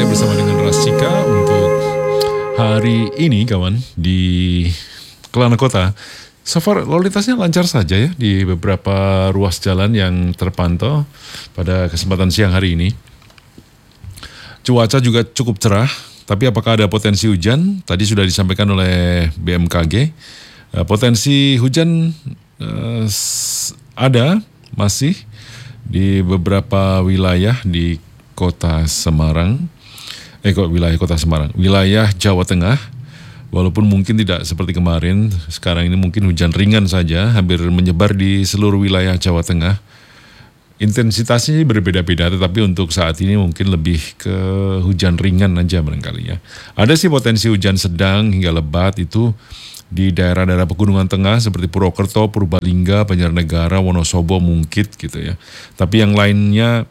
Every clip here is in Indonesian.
saya bersama dengan Rasika untuk hari ini kawan di Kelana Kota. So far lalu lintasnya lancar saja ya di beberapa ruas jalan yang terpantau pada kesempatan siang hari ini. Cuaca juga cukup cerah, tapi apakah ada potensi hujan? Tadi sudah disampaikan oleh BMKG. Potensi hujan ada masih di beberapa wilayah di Kota Semarang. Wilayah Jawa Tengah. Walaupun mungkin tidak seperti kemarin, sekarang ini mungkin hujan ringan saja, hampir menyebar di seluruh wilayah Jawa Tengah. Intensitasnya berbeda-beda, tetapi untuk saat ini mungkin lebih ke hujan ringan aja barangkali ya. Ada sih potensi hujan sedang hingga lebat itu di daerah-daerah pegunungan tengah seperti Purwokerto, Purbalingga, Banjarnegara, Wonosobo, Mungkit gitu ya. Tapi yang lainnya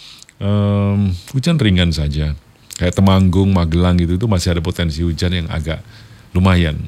hujan ringan saja. Kayak Temanggung, Magelang gitu itu masih ada potensi hujan yang agak lumayan.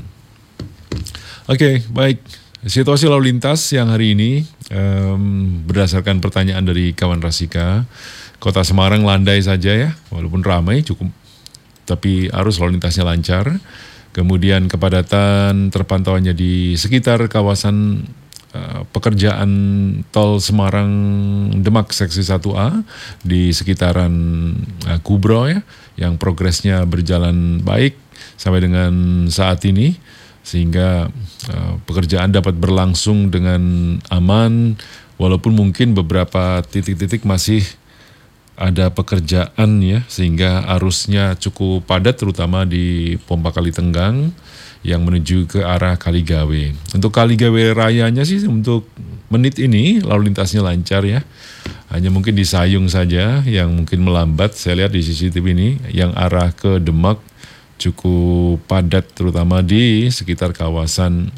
Oke, baik. Situasi lalu lintas yang hari ini berdasarkan pertanyaan dari kawan Rasika, Kota Semarang landai saja ya, walaupun ramai cukup, tapi arus lalu lintasnya lancar. Kemudian kepadatan terpantauannya di sekitar kawasan pekerjaan tol Semarang Demak seksi 1A di sekitaran Kubro ya, yang progresnya berjalan baik sampai dengan saat ini, sehingga pekerjaan dapat berlangsung dengan aman, walaupun mungkin beberapa titik-titik masih ada pekerjaan ya, sehingga arusnya cukup padat terutama di Pompa Kali Tenggang yang menuju ke arah Kaligawe. Untuk Kaligawe Rayanya sih untuk menit ini lalu lintasnya lancar ya. Hanya mungkin di Sayung saja yang mungkin melambat. Saya lihat di CCTV ini yang arah ke Demak cukup padat terutama di sekitar kawasan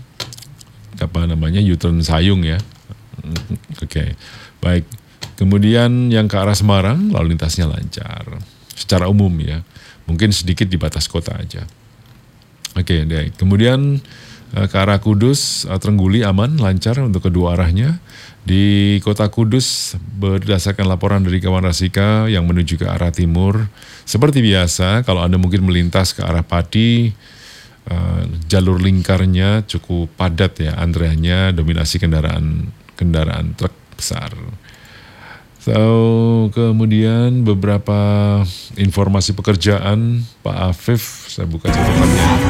U-turn Sayung ya. Oke. Baik. Kemudian yang ke arah Semarang lalu lintasnya lancar secara umum ya. Mungkin sedikit di batas kota aja. Oke, deh. Kemudian ke arah Kudus, Trengguli aman, lancar untuk kedua arahnya. Di kota Kudus, berdasarkan laporan dari kawan Rasika yang menuju ke arah timur, seperti biasa, kalau Anda mungkin melintas ke arah Pati, jalur lingkarnya cukup padat ya, antreannya dominasi kendaraan truk besar. Kemudian beberapa informasi pekerjaan Pak Afif, saya buka catatannya.